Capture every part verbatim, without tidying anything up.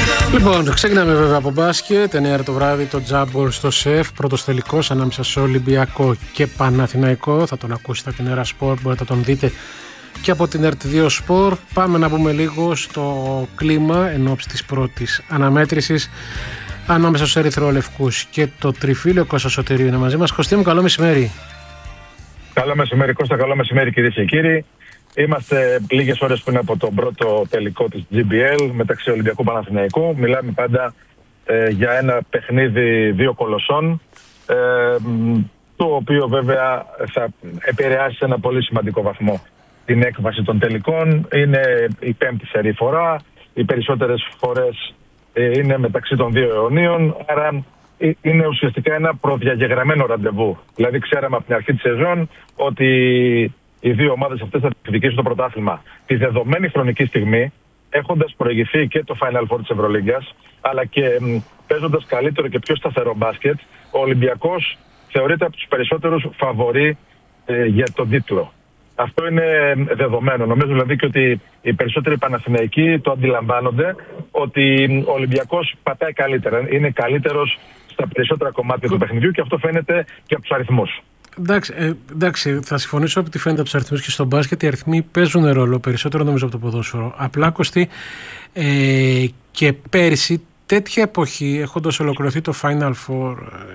Λοιπόν, ξεκινάμε βέβαια από μπάσκετ. εννιά ώρα το βράδυ το τζάμπολ στο ΣΕΦ. Πρώτος τελικός ανάμεσα σε Ολυμπιακό και Παναθηναϊκό. Θα τον ακούσετε από την Έρα Σπορ, μπορείτε να τον δείτε και από την ΕΡΤ δύο Σπορ. Πάμε να πούμε λίγο στο κλίμα εν ώψη της πρώτης αναμέτρησης ανάμεσα στους ερυθρολευκούς και το τριφύλιο. Κώστα Σωτηρίου είναι μαζί μας. Κωστή μου, καλό μεσημέρι. Καλό μεσημέρι, Κώστα, καλό μεσημέρι κυρίες και κύριοι. Είμαστε λίγες ώρες πριν από τον πρώτο τελικό της τζι μπι ελ μεταξύ Ολυμπιακού και Παναθηναϊκού. Μιλάμε πάντα ε, για ένα παιχνίδι δύο κολοσσών, ε, το οποίο βέβαια θα επηρεάσει σε ένα πολύ σημαντικό βαθμό την έκβαση των τελικών. Είναι η πέμπτη σερή φορά, οι περισσότερες φορές ε, είναι μεταξύ των δύο αιωνίων, άρα ε, είναι ουσιαστικά ένα προδιαγεγραμμένο ραντεβού. Δηλαδή ξέραμε από την αρχή της σεζόν ότι οι δύο ομάδες αυτές θα διεκδικήσουν το πρωτάθλημα. Τη δεδομένη χρονική στιγμή, έχοντας προηγηθεί και το Final Four της Ευρωλίγκας, αλλά και μ, παίζοντας καλύτερο και πιο σταθερό μπάσκετ, ο Ολυμπιακός θεωρείται από τους περισσότερους φαβορί ε, για τον τίτλο. Αυτό είναι δεδομένο. Νομίζω δηλαδή και ότι οι περισσότεροι Παναθηναϊκοί το αντιλαμβάνονται ότι ο Ολυμπιακός πατάει καλύτερα. Είναι καλύτερος στα περισσότερα κομμάτια του παιχνιδιού και αυτό φαίνεται και από τους αριθμούς. Εντάξει, ε, εντάξει, θα συμφωνήσω ότι φαίνεται από τους αριθμούς και στον μπάσκετ. Οι αριθμοί παίζουν ρόλο περισσότερο νομίζω από το ποδόσφαιρο. Απλά Κωστή, ε, και πέρσι τέτοια εποχή, έχοντας ολοκληρωθεί το Final Four,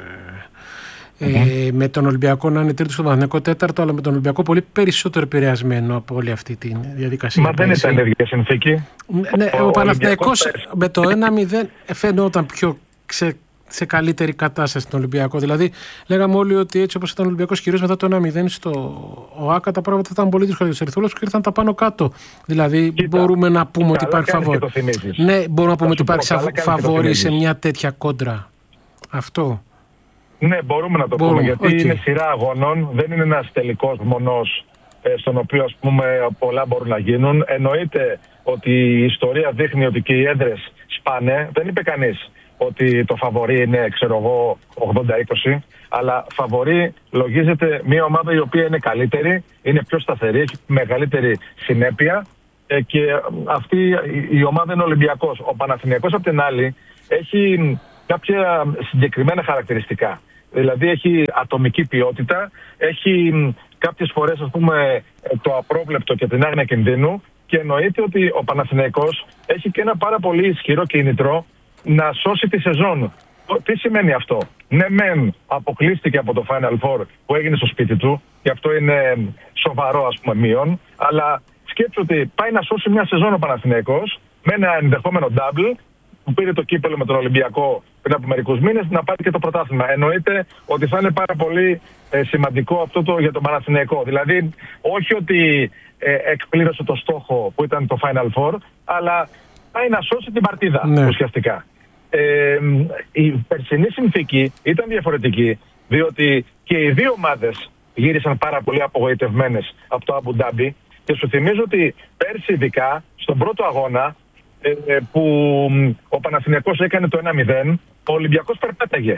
ε, mm-hmm. ε, με τον Ολυμπιακό να είναι τρίτο στον Παναθηναϊκό τέταρτο, αλλά με τον Ολυμπιακό πολύ περισσότερο επηρεασμένο από όλη αυτή τη διαδικασία. Μα δεν ήταν ίδια συνθήκη. Ναι, ο, ο Παναθηναϊκός με το ένα μηδέν φαινόταν πιο ξε, σε καλύτερη κατάσταση στον Ολυμπιακό. Δηλαδή, λέγαμε όλοι ότι έτσι όπως ήταν ο Ολυμπιακός, κυρίως μετά το ένα μηδέν στο ΟΑΚΑ, τα πράγματα ήταν πολύ δύσκολα για τους ερυθρόλευκους και ήρθαν τα πάνω κάτω. Δηλαδή, Κοίτα, μπορούμε να πούμε ότι υπάρχει φαβόρι. Ναι, μπορούμε να πούμε ότι υπάρχει φαβόρι σε μια τέτοια κόντρα. Αυτό. Ναι, μπορούμε να το μπορούμε. πούμε, γιατί okay. είναι σειρά αγώνων, δεν είναι ένας τελικός μονός ε, στον οποίο ας πούμε πολλά μπορούν να γίνουν. Εννοείται ότι η ιστορία δείχνει ότι και οι έδρες σπάνε, δεν είπε κανείς ότι το φαβορί είναι, ξέρω εγώ, ογδόντα είκοσι, αλλά φαβορί λογίζεται μια ομάδα η οποία είναι καλύτερη, είναι πιο σταθερή, έχει μεγαλύτερη συνέπεια ε, και αυτή η ομάδα είναι ο Ολυμπιακός. Ο Παναθηναϊκός απ' την άλλη έχει κάποια συγκεκριμένα χαρακτηριστικά. Δηλαδή έχει ατομική ποιότητα, έχει κάποιες φορές ας πούμε το απρόβλεπτο και την άγνοια κινδύνου και εννοείται ότι ο Παναθηναϊκός έχει και ένα πάρα πολύ ισχυρό κίνητρο να σώσει τη σεζόν. Τι σημαίνει αυτό? Ναι, μεν αποκλείστηκε από το Final Four που έγινε στο σπίτι του και αυτό είναι σοβαρό ας πούμε μείον, αλλά σκέψου ότι πάει να σώσει μια σεζόν ο Παναθηναϊκός με ένα ενδεχόμενο double που πήρε το κύπελλο με τον Ολυμπιακό πριν από μερικούς μήνες να πάρει και το πρωτάθλημα. Εννοείται ότι θα είναι πάρα πολύ ε, σημαντικό αυτό το, για τον Παναθηναϊκό. Δηλαδή όχι ότι ε, εκπλήρωσε το στόχο που ήταν το Final Four, αλλά πάει να σώσει την παρτίδα ναι. ουσιαστικά. Ε, η περσινή συνθήκη ήταν διαφορετική, διότι και οι δύο ομάδες γύρισαν πάρα πολύ απογοητευμένες από το Αμπου Ντάμπι και σου θυμίζω ότι πέρσι ειδικά στον πρώτο αγώνα ε, που ο Παναθηναϊκός έκανε το ένα μηδέν, ο Ολυμπιακός περπάταγε.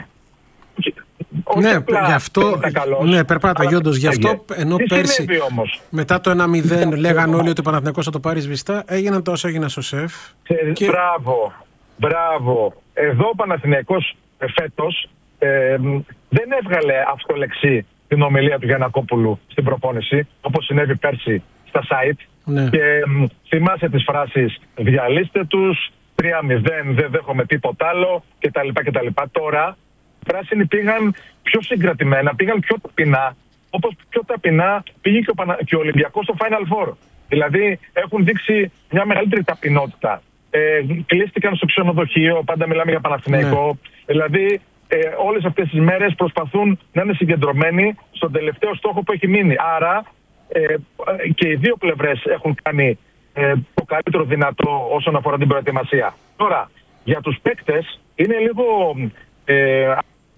Ναι, γι' αυτό, καλώς, ναι, περπάταγε όντως. Γι' αυτό ενώ τι πέρσι μετά το ένα μηδέν λέγανε όλοι ότι ο Παναθηναϊκός θα το πάρει σβηστά, έγιναν τα όσα έγιναν στο ΣΕΦ. Ε, και... Μπράβο, μπράβο. Εδώ ο Παναθηναϊκός φέτος ε, δεν έβγαλε αυτολεξή την ομιλία του Γιαννακόπουλου στην προπόνηση, όπως συνέβη πέρσι στα site. Ναι. Και ε, θυμάσαι τις φράσεις «διαλύστε τους», τρία μηδέν, δεν δέχομαι τίποτα άλλο κτλ. κτλ. Τώρα οι πράσινοι πήγαν πιο συγκρατημένα, πήγαν πιο ταπεινά, όπως πιο ταπεινά πήγε και ο, Πανα... και ο Ολυμπιακός στο Final Four. Δηλαδή έχουν δείξει μια μεγαλύτερη ταπεινότητα. Ε, κλείστηκαν στο ξενοδοχείο, πάντα μιλάμε για Παναθηναϊκό. Ναι. Δηλαδή ε, όλες αυτές τις μέρες προσπαθούν να είναι συγκεντρωμένοι στον τελευταίο στόχο που έχει μείνει. Άρα ε, και οι δύο πλευρές έχουν κάνει ε, το καλύτερο δυνατό όσον αφορά την προετοιμασία. Τώρα, για τους παίκτες είναι λίγο ε,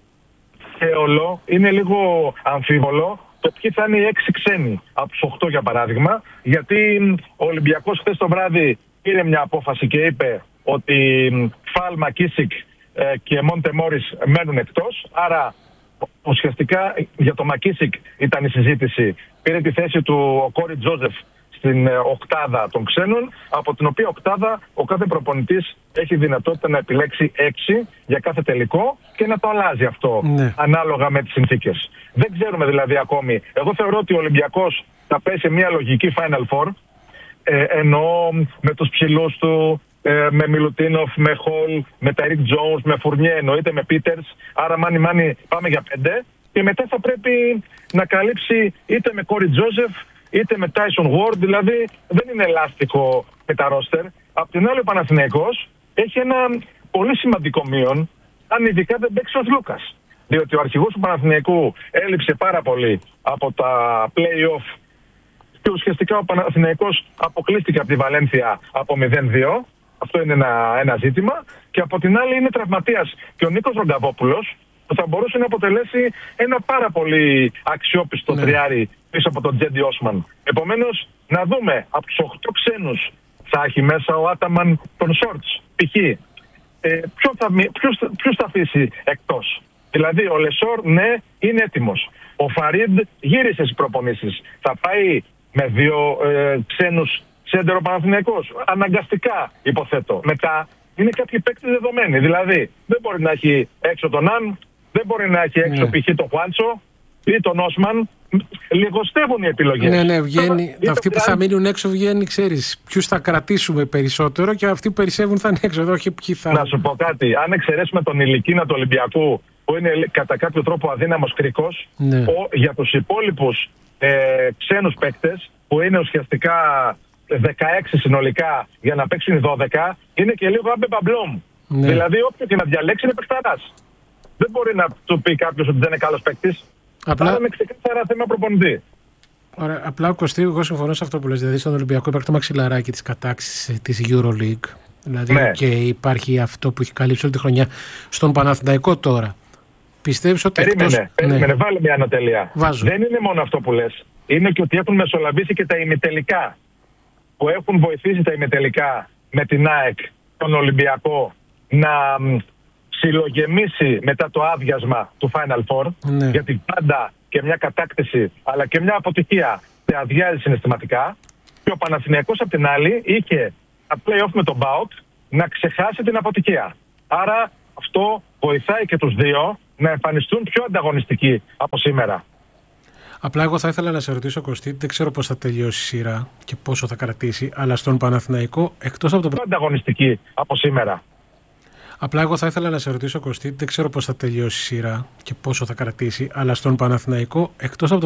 θεολό, είναι λίγο αμφίβολο το ποιοι θα είναι οι έξι ξένοι από τους οκτώ για παράδειγμα, γιατί ο Ολυμπιακός χθες το βράδυ πήρε μια απόφαση και είπε ότι Φαλ, Μακίσικ ε, και Μόντε Μόρις μένουν εκτός. Άρα ουσιαστικά για το Μακίσικ ήταν η συζήτηση. Πήρε τη θέση του ο Κόρι Τζόζεφ στην οκτάδα των ξένων, από την οποία οκτάδα ο κάθε προπονητής έχει δυνατότητα να επιλέξει έξι για κάθε τελικό και να το αλλάζει αυτό ναι. ανάλογα με τις συνθήκες. Δεν ξέρουμε δηλαδή ακόμη. Εγώ θεωρώ ότι ο Ολυμπιακός θα πέσει σε μια λογική Final Four, ε, εννοώ με τους ψηλούς του, ε, με Μιλουτίνοφ, με Χολ, με Ταϊρίκ Τζόουνς, με Φουρνιέ, εννοείται με Πίτερς. Άρα μάνι μάνι πάμε για πέντε. Και μετά θα πρέπει να καλύψει είτε με Κόρι Τζόζεφ είτε με Τάισον Γουόρντ. Δηλαδή δεν είναι ελάστικο με τα ρόστερ. Απ' την άλλη ο Παναθηναϊκός έχει ένα πολύ σημαντικό μείον, αν ειδικά δεν παίξει ο Λούκας. Διότι ο αρχηγός του Παναθηναϊκού έλειψε πάρα πολύ από τα play-off και ουσιαστικά ο Παναθηναϊκός αποκλείστηκε από τη Βαλένθια από μηδέν δύο. Αυτό είναι ένα, ένα ζήτημα. Και από την άλλη είναι τραυματίας και ο Νίκος Ρογκαβόπουλος, που θα μπορούσε να αποτελέσει ένα πάρα πολύ αξιόπιστο ναι. τριάρι πίσω από τον Τζέντι Όσμαν. Επομένως, να δούμε από τους οκτώ ξένους θα έχει μέσα ο Άταμαν των Σόρτς, π.χ. Ε, ποιον θα, ποιους, ποιους θα αφήσει εκτός. Δηλαδή, ο Λεσόρ, ναι, είναι έτοιμος. Ο Φαρίντ γύρισε στις προπονήσεις. Θα πάει με δύο ε, ξένους σέντερο Παναθηναϊκός. Αναγκαστικά, υποθέτω. Μετά, είναι κάποιοι παίκτες δεδομένοι. Δηλαδή, δεν μπορεί να έχει έξω τον Αν, δεν μπορεί να έχει έξω ναι. π.χ. τον Χουάντσο ή τον Όσμαν. Λιγοστεύουν οι επιλογές. Ναι, ναι, βγαίνει. Τώρα, αυτοί που θα μείνουν έξω βγαίνει, ξέρεις, ποιους θα κρατήσουμε περισσότερο και αυτοί που περισσεύουν θα είναι έξω. Εδώ, όχι ποιοι θα... Να σου πω κάτι. Αν εξαιρέσουμε τον Ηλικίνα του Ολυμπιακού, που είναι κατά κάποιο τρόπο αδύναμος κρίκος, ναι. ο, για τους υπόλοιπους ε, ξένους παίκτες, που είναι ουσιαστικά δεκαέξι συνολικά για να παίξουν δώδεκα, είναι και λίγο αμπεμπαμπλόμ. Ναι. Δηλαδή, όποιο και να διαλέξει είναι παιχταράς. Δεν μπορεί να του πει κάποιος ότι δεν είναι καλός παίκτης. Απλά είναι ξεκάθαρα θέμα προπονητή. Ωραία, απλά ο Κωστή, εγώ συμφωνώ σε αυτό που λες. Δηλαδή, στον Ολυμπιακό υπάρχει το μαξιλαράκι της κατάξυσης της EuroLeague. Δηλαδή, ναι. και υπάρχει αυτό που έχει καλύψει όλη τη χρονιά. Στον Παναθηναϊκό τώρα. Πιστεύεις ότι. Περίμενε, εκτός... περίμενε, ναι. βάλε μια ανατελεία. Βάζω. Δεν είναι μόνο αυτό που λες. Είναι και ότι έχουν μεσολαβήσει και τα ημιτελικά. Που έχουν βοηθήσει τα ημιτελικά με την ΑΕΚ, τον Ολυμπιακό, να ψιλογεμίσει μετά το άδειασμα του Final Four. Ναι. Γιατί πάντα και μια κατάκτηση αλλά και μια αποτυχία σε αδειάζει συναισθηματικά. Και ο Παναθηναϊκός απ' την άλλη είχε τα play-off με τον Μπάουκ να ξεχάσει την αποτυχία. Άρα αυτό βοηθάει και τους δύο να εμφανιστούν πιο ανταγωνιστικοί από σήμερα. Απλά εγώ θα ήθελα να σε ρωτήσω, Κωστή, δεν ξέρω πώς θα τελειώσει η σειρά και πόσο θα κρατήσει, αλλά στον Παναθηναϊκό, εκτός από το... Πιο ανταγωνιστική από σήμερα. Απλά εγώ θα ήθελα να σε ρωτήσω, Κωστή, δεν ξέρω πώς θα τελειώσει η σειρά και πόσο θα κρατήσει, αλλά στον Παναθηναϊκό, εκτός από το